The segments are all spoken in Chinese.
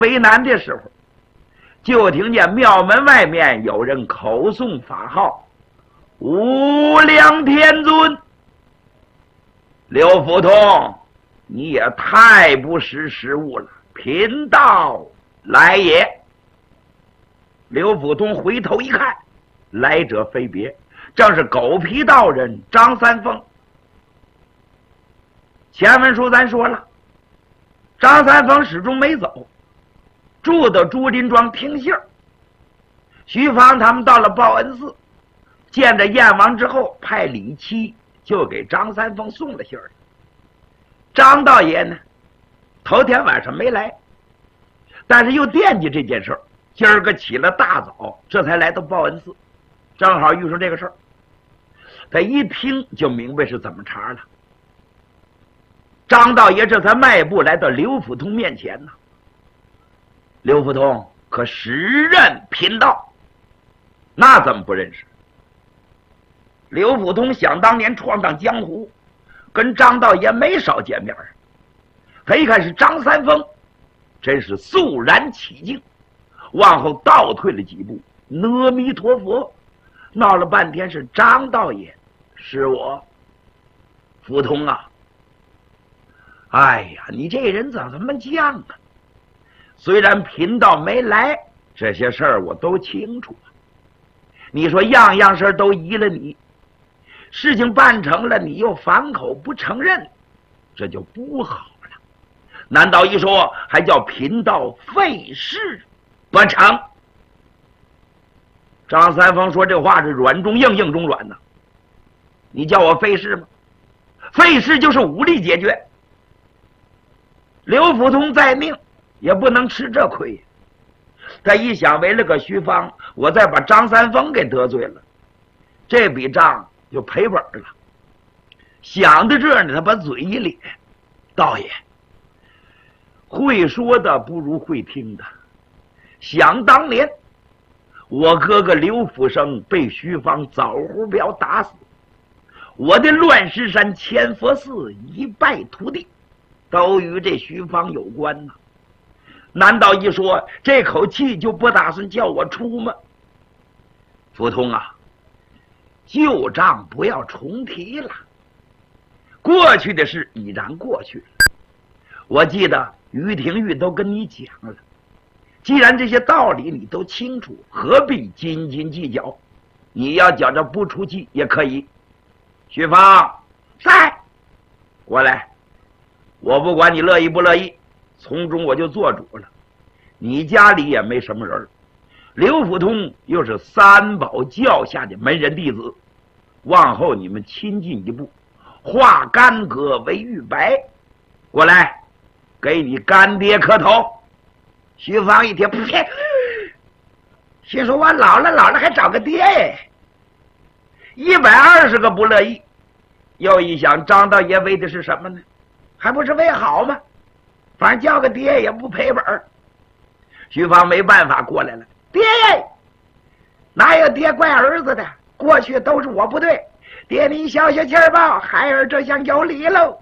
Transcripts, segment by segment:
为难的时候，就听见庙门外面有人口诵法号：“无量天尊。”刘福通，你也太不识时务了，贫道来也。刘福通回头一看，来者非别，正是狗皮道人张三丰。前文书咱说了，张三丰始终没走，住到竹林庄听信儿。徐芳他们到了报恩寺，见着燕王之后，派李七就给张三丰送了信儿。张道爷呢，头天晚上没来，但是又惦记这件事儿，今儿个起了大早，这才来到报恩寺，正好遇上这个事儿。他一听就明白是怎么茬了。张道爷这才迈步来到刘福通面前呢。刘福通可时任贫道，那怎么不认识？刘福通想当年闯荡江湖，跟张道爷没少见面。他一看是张三丰，真是肃然起敬，往后倒退了几步。阿弥陀佛，闹了半天是张道爷，是我福通啊。哎呀，你这人怎么这么犟啊？虽然贫道没来，这些事儿我都清楚。你说样样事都依了你，事情办成了，你又反口不承认，这就不好了。难道一说还叫贫道费事不成？张三丰说这话是软中硬，硬中软呢。你叫我费事吗？费事就是武力解决。刘福通再命也不能吃这亏。他一想，为了个徐芳，我再把张三丰给得罪了，这笔账就赔本了。想到这儿呢，他把嘴一咧：“道爷，会说的不如会听的。想当年，我哥哥刘福生被徐芳枣胡镖打死，我的乱石山千佛寺一败涂地，都与这徐芳有关呢。难道一说这口气就不打算叫我出吗？福通啊，旧账不要重提了，过去的事已然过去了。我记得于廷玉都跟你讲了，既然这些道理你都清楚，何必斤斤计较？你要觉着不出气也可以。徐芳，在，过来，我不管你乐意不乐意，从中我就做主了。你家里也没什么人，刘福通又是三宝教下的门人弟子，往后你们亲近一步，化干戈为玉帛。过来，给你干爹磕头。徐芳一听，呸！心说我老了还找个爹，120个不乐意。又一想，张道爷为的是什么呢？还不是为好吗？反正叫个爹也不赔本。徐芳没办法过来了，爹，哪有爹怪儿子的？过去都是我不对，爹你消消气儿吧，孩儿这下有理喽。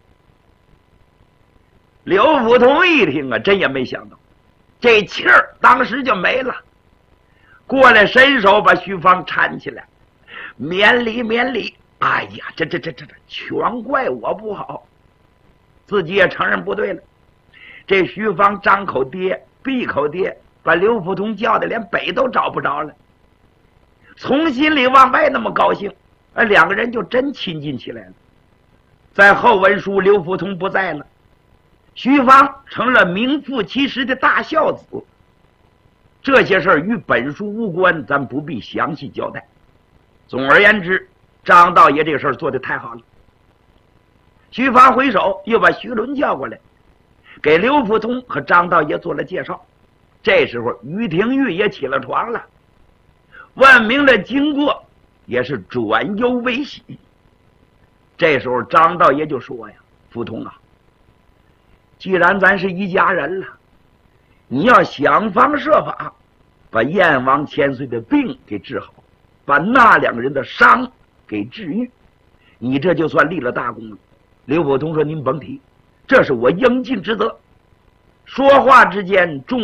刘福通一听啊，真也没想到，这气儿当时就没了，过来伸手把徐芳搀起来，免礼免礼。哎呀，这全怪我不好，自己也承认不对了。这徐芳张口爹闭口爹，把刘福通叫的连北都找不着了，从心里往外那么高兴，两个人就真亲近起来了。在后文书刘福通不在了，徐芳成了名副其实的大孝子。这些事儿与本书无关，咱不必详细交代。总而言之，张道爷这个事儿做得太好了。徐芳回首又把徐伦叫过来，给刘福通和张道爷做了介绍。这时候于廷玉也起了床了，问明了经过，也是转忧为喜。这时候张道爷就说呀：“福通啊，既然咱是一家人了，你要想方设法把燕王千岁的病给治好，把那两个人的伤给治愈，你这就算立了大功了。”刘福通说：“您甭提，这是我应尽之责。”说话之间，众